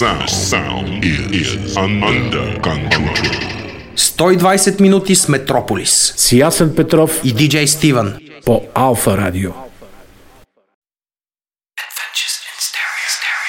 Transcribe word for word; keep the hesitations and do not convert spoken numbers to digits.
sound, sound is under control. сто и двайсет минути с Метрополис. С Ясен Петров и диджей Стивън по Алфа Радио.